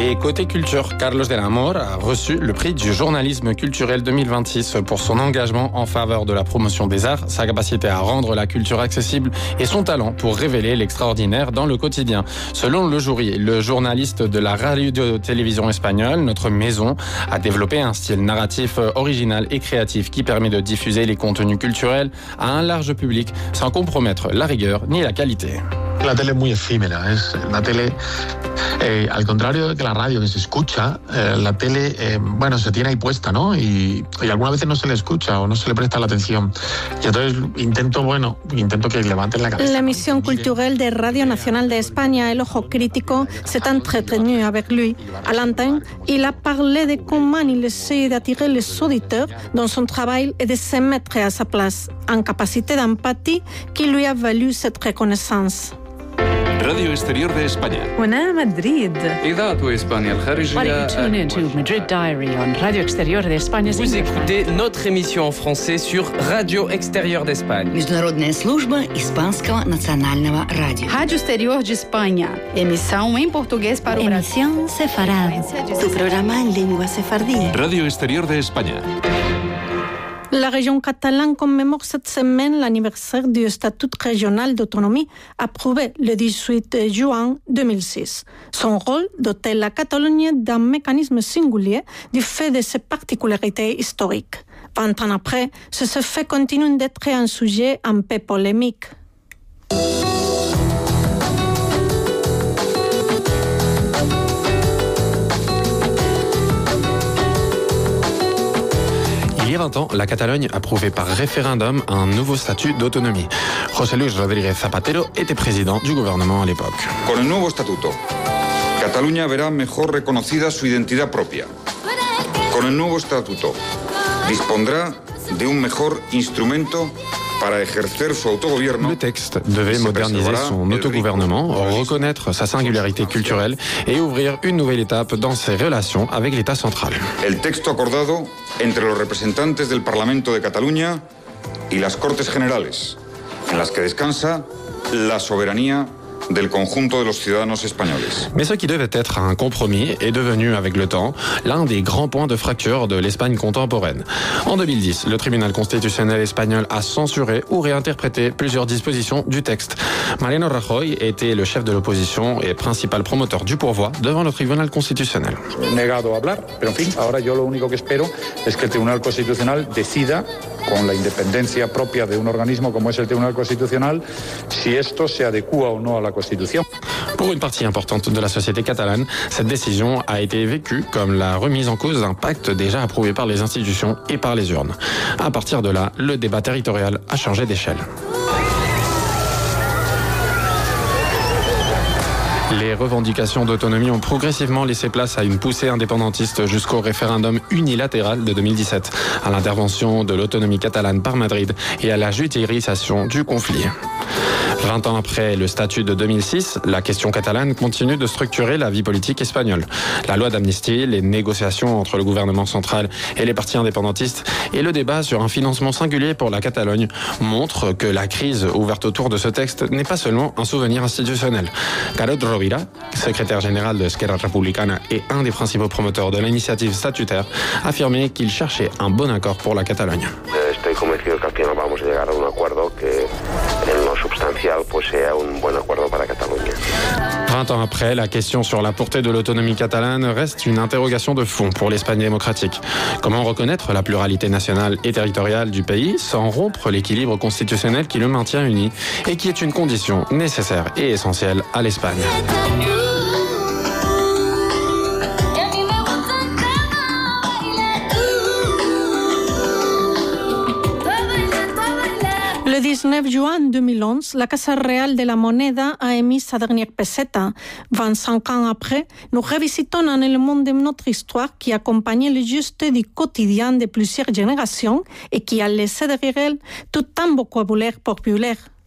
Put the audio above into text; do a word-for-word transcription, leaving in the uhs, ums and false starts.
Et côté culture, Carlos del Amor a reçu le prix du journalisme culturel deux mille vingt-six pour son engagement en faveur de la promotion des arts, sa capacité à rendre la culture accessible et son talent pour révéler l'extraordinaire dans le quotidien. Selon le jury, le journaliste de la radio-télévision espagnole, Notre Maison, a développé un style narratif original et créatif qui permet de diffuser les contenus culturels à un large public sans compromettre la rigueur ni la qualité. La tele es muy efímera, es la tele, eh, al contrario que la radio que se escucha, eh, la tele, eh, bueno, se tiene ahí puesta, ¿no? Y, y algunas veces no se le escucha o no se le presta la atención. Y entonces intento, bueno, intento que levanten la cabeza. La émission culturelle de Radio Nacional de España, El Ojo Crítico, s'est entretenu avec lui. À l'antenne, il a parlé de comment il essaie d'attirer les auditeurs dans son travail et de se mettre à sa place, en capacité d'empathie qui lui a valu cette reconnaissance. Radio Exterior de España. هنا مدريد. إذاعة إسبانيا الخارجية. Why don't you tune in to Madrid Diary on Radio Exterior de España? Vous écoutez notre émission en français sur Radio Exterior d'Espagne. Международная служба Испанского национального радио. Rádio Exterior de Espanha. Emissão em português para o Brasil. Emisión Sefarad. Tu programa en lengua sefardí. Radio Exterior de España. La région catalane commémore cette semaine l'anniversaire du statut régional d'autonomie approuvé le dix-huit juin deux mille six. Son rôle, doter la Catalogne d'un mécanisme singulier du fait de ses particularités historiques. Vingt ans après, ce fait continue d'être un sujet un peu polémique. Il y a vingt ans, la Catalogne approuvait par référendum un nouveau statut d'autonomie. José Luis Rodríguez Zapatero était président du gouvernement à l'époque. Con el nuevo estatuto, Cataluña verá mejor reconocida su identidad propia. Con el nuevo estatuto, dispondrá de un mejor instrumento para ejercer su autogobierno. Le texte devait moderniser son autogouvernement, reconnaître sa singularité culturelle et ouvrir une nouvelle étape dans ses relations avec l'État central. El texto acordado entre los representantes del Parlamento de Cataluña y las Cortes Generales, en las que descansa la soberanía del conjunto de los ciudadanos españoles. Mais ce qui devait être un compromis est devenu, avec le temps, l'un des grands points de fracture de l'Espagne contemporaine. En deux mille dix, le tribunal constitutionnel espagnol a censuré ou réinterprété plusieurs dispositions du texte. Mariano Rajoy était le chef de l'opposition et principal promoteur du pourvoi devant le tribunal constitutionnel. Negado a hablar, pero en fin, ahora yo lo único que espero es que el Tribunal Constitucional decida, con la independencia propia de un organismo como es el Tribunal Constitucional, si esto se adecúa o no a la Constitution. Pour une partie importante de la société catalane, cette décision a été vécue comme la remise en cause d'un pacte déjà approuvé par les institutions et par les urnes. À partir de là, le débat territorial a changé d'échelle. Les revendications d'autonomie ont progressivement laissé place à une poussée indépendantiste jusqu'au référendum unilatéral de deux mille dix-sept, à l'intervention de l'autonomie catalane par Madrid et à la judiciarisation du conflit. Vingt ans après le statut de deux mille six, la question catalane continue de structurer la vie politique espagnole. La loi d'amnistie, les négociations entre le gouvernement central et les partis indépendantistes et le débat sur un financement singulier pour la Catalogne montrent que la crise ouverte autour de ce texte n'est pas seulement un souvenir institutionnel. Carod Rovira, secrétaire général de Esquerra Republicana et un des principaux promoteurs de l'initiative statutaire, affirmait qu'il cherchait un bon accord pour la Catalogne. Estoy convencido que al final vamos a llegar a un acuerdo que en lo substancial pues sea un buen acuerdo para Cataluña. Vingt ans après, la question sur la portée de l'autonomie catalane reste une interrogation de fond pour l'Espagne démocratique. Comment reconnaître la pluralité nationale et territoriale du pays sans rompre l'équilibre constitutionnel qui le maintient uni et qui est une condition nécessaire et essentielle à l'Espagne. Le dix-neuf juin deux mille onze, la Casa Real de la Moneda a émis sa dernière peseta. vingt-cinq ans après, nous revisitons un élément de notre histoire qui accompagnait le juste du quotidien de plusieurs générations et qui a laissé derrière elle tout un vocabulaire populaire.